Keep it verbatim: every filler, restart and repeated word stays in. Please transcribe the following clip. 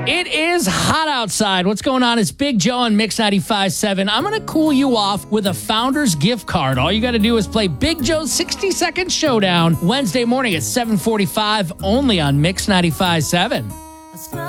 It is hot outside. What's going on? It's Big Joe on Mix ninety-five point seven. I'm going to cool you off with a Founders gift card. All you got to do is play Big Joe's sixty second Showdown Wednesday morning at seven forty-five only on Mix ninety-five point seven.